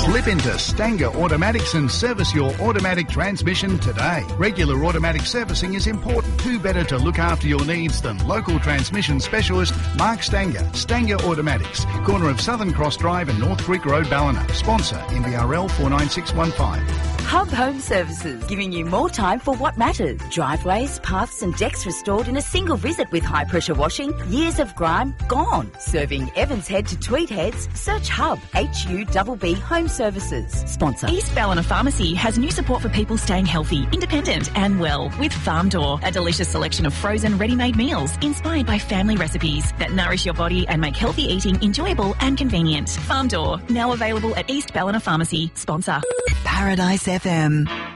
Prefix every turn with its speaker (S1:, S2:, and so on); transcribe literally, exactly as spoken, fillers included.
S1: Slip into Stanger Automatics and service your automatic transmission today. Regular automatic servicing is important. Who better to look after your needs than local transmission specialist Mark Stanger. Stanger Automatics, corner of Southern Cross Drive and North Creek Road, Ballina. Sponsor N B R L four nine six one five.
S2: Hub Home Services, giving you more time for what matters. Driveways, paths and decks restored in a single visit with high-pressure washing. Years of grime gone. Serving Evans Head to Tweed Heads. Search Hub, H U B B Home Services. Sponsor.
S3: East Ballina Pharmacy has new support for people staying healthy, independent and well with Farm Door, a delicious selection of frozen ready-made meals inspired by family recipes that nourish your body and make healthy eating enjoyable and convenient. Farm Door, now available at East Ballina Pharmacy. Sponsor.
S4: Paradise F M.